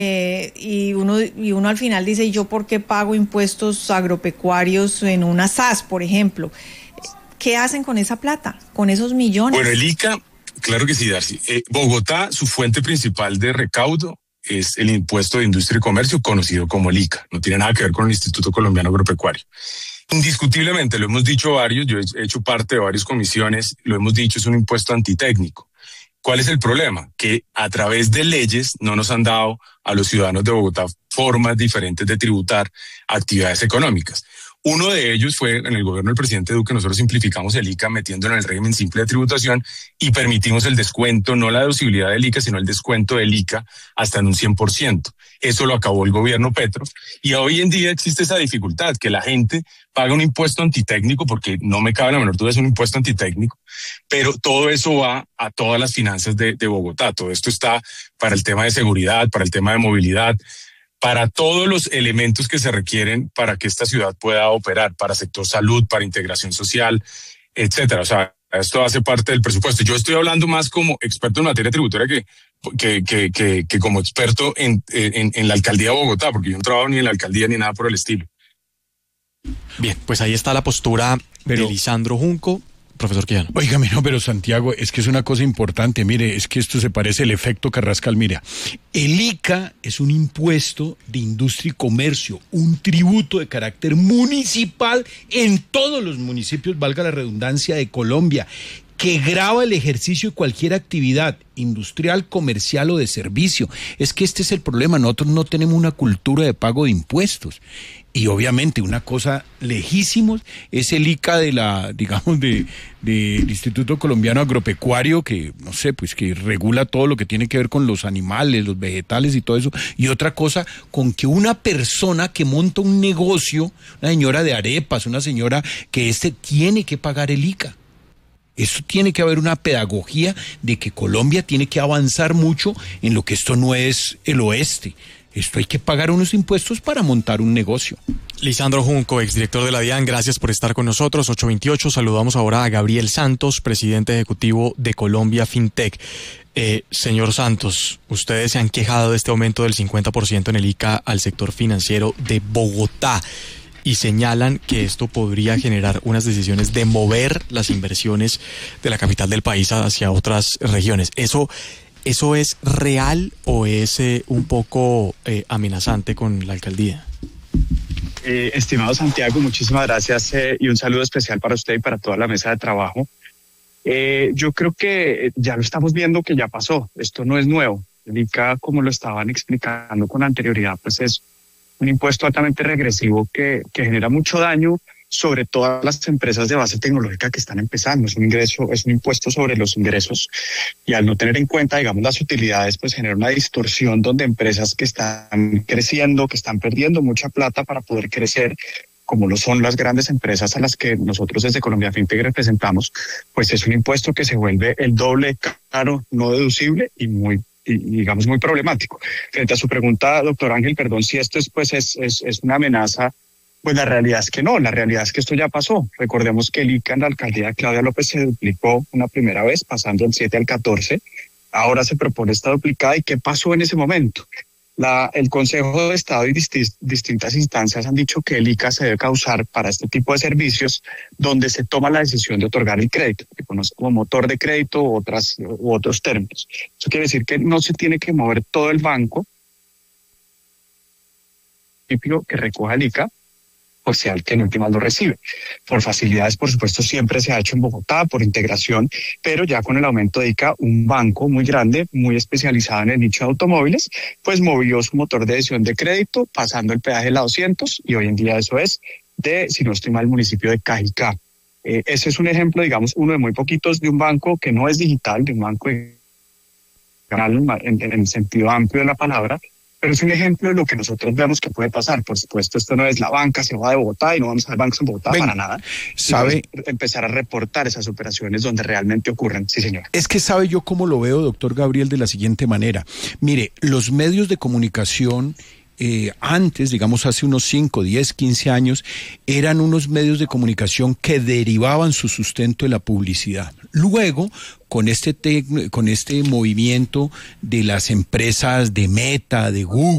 y uno al final dice, ¿y yo por qué pago impuestos agropecuarios en una SAS, por ejemplo? ¿Qué hacen con esa plata, con esos millones? Bueno, el ICA, claro que sí, Darcy. Bogotá, su fuente principal de recaudo es el impuesto de industria y comercio, conocido como el ICA. No tiene nada que ver con el Instituto Colombiano Agropecuario. Indiscutiblemente, lo hemos dicho varios, yo he hecho parte de varias comisiones, lo hemos dicho, es un impuesto antitécnico. ¿Cuál es el problema? Que a través de leyes no nos han dado a los ciudadanos de Bogotá formas diferentes de tributar actividades económicas. Uno de ellos fue en el gobierno del presidente Duque. Nosotros simplificamos el ICA metiéndolo en el régimen simple de tributación y permitimos el descuento, no la deducibilidad del ICA, sino el descuento del ICA hasta en un 100%. Eso lo acabó el gobierno Petro. Y hoy en día existe esa dificultad, que la gente paga un impuesto antitécnico, porque no me cabe la menor duda, es un impuesto antitécnico, pero todo eso va a todas las finanzas de Bogotá. Todo esto está para el tema de seguridad, para el tema de movilidad, para todos los elementos que se requieren para que esta ciudad pueda operar, para sector salud, para integración social, etcétera. O sea, esto hace parte del presupuesto. Yo estoy hablando más como experto en materia tributaria que como experto en la alcaldía de Bogotá, porque yo no trabajo ni en la alcaldía ni nada por el estilo. Bien, pues ahí está la postura de Lisandro Junco. Profesor Quijano. Óigame, no, pero Santiago, es que es una cosa importante. Mire, es que esto se parece al efecto Carrascal. Mira, el ICA es un impuesto de industria y comercio, un tributo de carácter municipal en todos los municipios, valga la redundancia, de Colombia, que grava el ejercicio de cualquier actividad industrial, comercial o de servicio. Es que este es el problema, nosotros no tenemos una cultura de pago de impuestos. Y obviamente una cosa lejísimos es el ICA del Instituto Colombiano Agropecuario, que no sé, pues que regula todo lo que tiene que ver con los animales, los vegetales y todo eso. Y otra cosa, con que una persona que monta un negocio, una señora de arepas, una señora que tiene que pagar el ICA. Eso tiene que haber una pedagogía de que Colombia tiene que avanzar mucho en lo que esto no es el oeste. Esto hay que pagar unos impuestos para montar un negocio. Lisandro Junco, exdirector de la DIAN, gracias por estar con nosotros. 8:28, saludamos ahora a Gabriel Santos, presidente ejecutivo de Colombia FinTech. Señor Santos, ustedes se han quejado de este aumento del 50% en el ICA al sector financiero de Bogotá y señalan que esto podría generar unas decisiones de mover las inversiones de la capital del país hacia otras regiones. ¿Eso es real o es un poco amenazante con la alcaldía? Estimado Santiago, muchísimas gracias y un saludo especial para usted y para toda la mesa de trabajo. Yo creo que ya lo estamos viendo que ya pasó. Esto no es nuevo. El ICA, como lo estaban explicando con anterioridad, pues es un impuesto altamente regresivo que genera mucho daño, sobre todas las empresas de base tecnológica que están empezando. Es un impuesto sobre los ingresos, y al no tener en cuenta, digamos, las utilidades, pues genera una distorsión donde empresas que están creciendo, que están perdiendo mucha plata para poder crecer, como lo son las grandes empresas a las que nosotros desde Colombia FinTech representamos, pues es un impuesto que se vuelve el doble caro, no deducible y digamos muy problemático. Frente a su pregunta, doctor Ángel, perdón, si esto es una amenaza, pues la realidad es que no, la realidad es que esto ya pasó. Recordemos que el ICA en la alcaldía de Claudia López se duplicó una primera vez, pasando del 7 al 14. Ahora se propone esta duplicada. ¿Y qué pasó en ese momento? El Consejo de Estado y distintas instancias han dicho que el ICA se debe causar para este tipo de servicios donde se toma la decisión de otorgar el crédito, que conoce como motor de crédito u otros términos. Eso quiere decir que no se tiene que mover todo el banco que recoja el ICA, por sea el que en últimas lo recibe. Por facilidades, por supuesto, siempre se ha hecho en Bogotá, por integración, pero ya con el aumento de ICA, un banco muy grande, muy especializado en el nicho de automóviles, pues movió su motor de decisión de crédito, pasando el peaje de la 200, y hoy en día eso es si no estoy mal, el municipio de Cajicá. Ese es un ejemplo, digamos, uno de muy poquitos, de un banco que no es digital, de un banco en el sentido amplio de la palabra, pero es un ejemplo de lo que nosotros vemos que puede pasar. Por supuesto, esto no es la banca, se va de Bogotá y no vamos a ver bancos en Bogotá para nada. ¿Sabe? Empezar a reportar esas operaciones donde realmente ocurren. Sí, señor. Es que sabe yo cómo lo veo, doctor Gabriel, de la siguiente manera. Mire, los medios de comunicación antes, digamos hace unos 5, 10, 15 años, eran unos medios de comunicación que derivaban su sustento de la publicidad. Luego, con este movimiento de las empresas de Meta, de Google,